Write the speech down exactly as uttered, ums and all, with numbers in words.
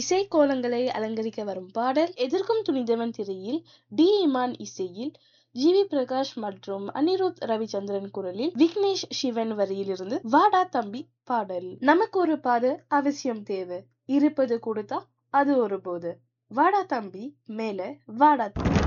இசை கோலங்களை அலங்கரிக்க வரும் பாடல் எதிர்க்கும் துணிந்தவன் திரையில் டி இமான் இசையில் ஜி வி பிரகாஷ் மற்றும் அனிருத் ரவிச்சந்திரன் குரலில் விக்னேஷ் சிவன் வரியிலிருந்து வாடா தம்பி பாடல். நமக்கு ஒரு பாடு அவசியம் தேவை, இருப்பது கொடுத்தா அது ஒரு போது. வாடா தம்பி மேல வாடா தம்பி.